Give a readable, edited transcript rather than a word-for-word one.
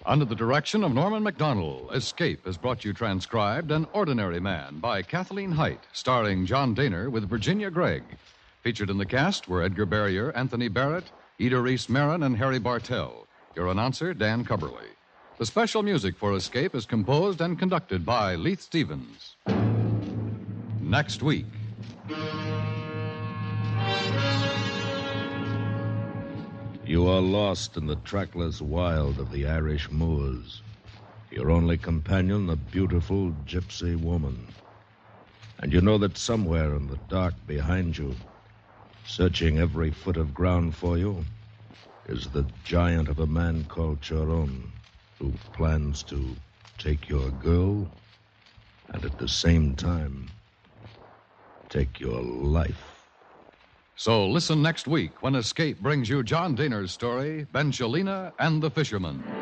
Under the direction of Norman Macdonnell, Escape has brought you transcribed An Ordinary Man by Kathleen Height, starring John Daner with Virginia Gregg. Featured in the cast were Edgar Barrier, Anthony Barrett, Ida Reese Marin, and Harry Bartell. Your announcer, Dan Cubberly. The special music for Escape is composed and conducted by Leith Stevens. Next week. You are lost in the trackless wild of the Irish moors. Your only companion, a beautiful gypsy woman. And you know that somewhere in the dark behind you, searching every foot of ground for you, is the giant of a man called Charon, who plans to take your girl and at the same time take your life. So listen next week when Escape brings you John Daner's story, Benjalina and the Fisherman.